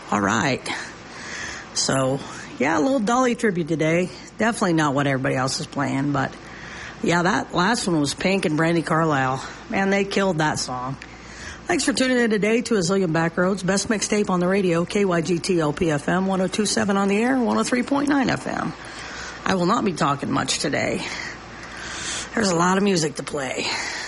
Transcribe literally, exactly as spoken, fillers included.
All right. So, yeah, a little Dolly tribute today. Definitely not what everybody else is playing, but yeah, that last one was Pink and Brandi Carlile. Man, they killed that song. Thanks for tuning in today to A Zillion Backroads. Best mixtape on the radio, K Y G T L P F M, one oh two point seven on the air, one oh three point nine F M. I will not be talking much today. There's a lot of music to play.